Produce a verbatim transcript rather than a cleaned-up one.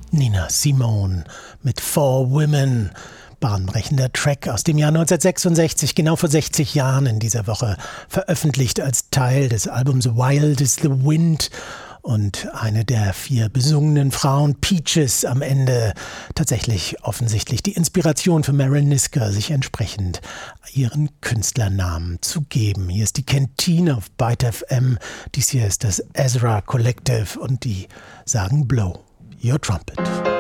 Nina Simone mit Four Women. Bahnbrechender Track aus dem Jahr neunzehnhundertsechsundsechzig, genau vor sechzig Jahren in dieser Woche, veröffentlicht als Teil des Albums Wild is the Wind. Und eine der vier besungenen Frauen, Peaches, am Ende tatsächlich offensichtlich die Inspiration für Marilyn Nisker, sich entsprechend ihren Künstlernamen zu geben. Hier ist die Kantine auf Byte F M, dies hier ist das Ezra Collective und die sagen Blow Your Trumpet.